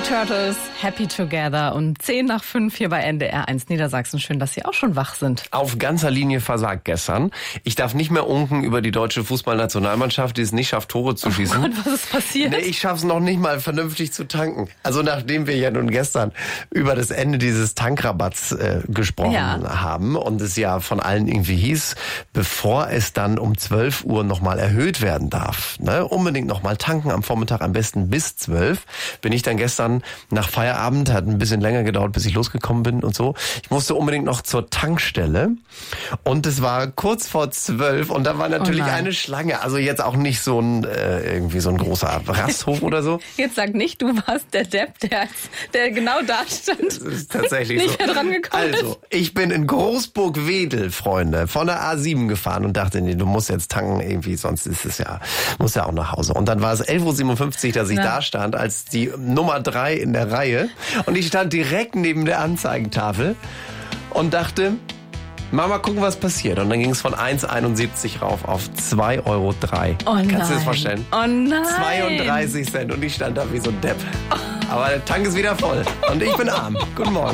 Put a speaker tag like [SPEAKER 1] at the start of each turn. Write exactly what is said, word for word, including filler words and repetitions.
[SPEAKER 1] Turtles, Happy Together und zehn nach fünf hier bei N D R eins Niedersachsen. Schön, dass Sie auch schon wach sind.
[SPEAKER 2] Auf ganzer Linie versagt gestern. Ich darf nicht mehr unken über die deutsche Fußballnationalmannschaft, die es nicht schafft, Tore zu schießen.
[SPEAKER 1] Oh Gott, was ist passiert?
[SPEAKER 2] Nee, ich schaff's noch nicht mal vernünftig zu tanken. Also nachdem wir ja nun gestern über das Ende dieses Tankrabatts äh, gesprochen
[SPEAKER 1] Ja.
[SPEAKER 2] haben und es ja von allen irgendwie hieß, bevor es dann um zwölf Uhr nochmal erhöht werden darf, ne, unbedingt nochmal tanken, am Vormittag am besten bis zwölf, bin ich dann gestern nach Feierabend, hat ein bisschen länger gedauert, bis ich losgekommen bin und so. Ich musste unbedingt noch zur Tankstelle und es war kurz vor zwölf und da war natürlich
[SPEAKER 1] Oh nein.
[SPEAKER 2] eine Schlange. Also jetzt auch nicht so ein äh, irgendwie so ein großer Rasthof oder so.
[SPEAKER 1] Jetzt sag nicht, du warst der Depp, der, der genau da stand.
[SPEAKER 2] Das ist tatsächlich
[SPEAKER 1] nicht
[SPEAKER 2] so.
[SPEAKER 1] mehr dran gekommen ist.
[SPEAKER 2] Also, ich bin in Großburg-Wedel, Freunde, von der A sieben gefahren und dachte, nee, du musst jetzt tanken irgendwie, sonst ist es ja, musst ja auch nach Hause. Und dann war es elf Uhr siebenundfünfzig, dass ich
[SPEAKER 1] Na.
[SPEAKER 2] da stand, als die Nummer drei in der Reihe. Und ich stand direkt neben der Anzeigentafel und dachte, Mama, gucken, was passiert. Und dann ging es von eins Komma einundsiebzig rauf auf zwei Euro drei.
[SPEAKER 1] Oh nein.
[SPEAKER 2] Kannst du dir das vorstellen?
[SPEAKER 1] Oh nein.
[SPEAKER 2] zweiunddreißig Cent und ich stand da wie so ein Depp. Aber der Tank ist wieder voll und ich bin arm. Guten Morgen.